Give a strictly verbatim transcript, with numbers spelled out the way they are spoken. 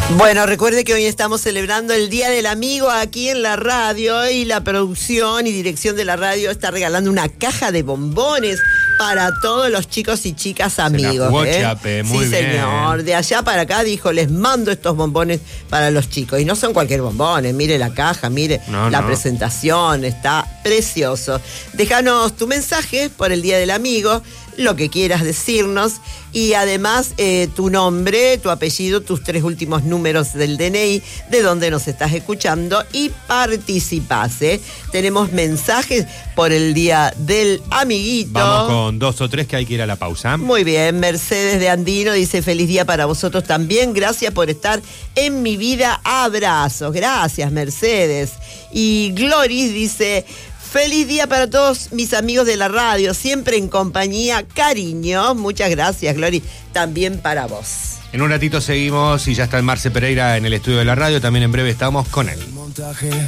Bueno, recuerde que hoy estamos celebrando el Día del Amigo aquí en la radio y la producción y dirección de la radio está regalando una caja de bombones para todos los chicos y chicas amigos. Se la jugó, ¿eh? Chape, muy sí, bien. Señor. De allá para acá dijo, les mando estos bombones para los chicos. Y no son cualquier bombones, mire la caja, mire no, la no. presentación, está precioso. Déjanos tu mensaje por el Día del Amigo, lo que quieras decirnos y además eh, tu nombre, tu apellido, tus tres últimos números del D N I, de donde nos estás escuchando y participás, ¿eh? Tenemos mensajes por el Día del Amiguito. Vamos con dos o tres que hay que ir a la pausa. Muy bien, Mercedes de Andino dice feliz día para vosotros también, gracias por estar en mi vida, abrazos, gracias Mercedes. Y Gloris dice feliz día para todos mis amigos de la radio, siempre en compañía, cariño. Muchas gracias, Glory. También para vos. En un ratito seguimos y ya está el Marce Pereira en el estudio de la radio. También en breve estamos con él. Montaje.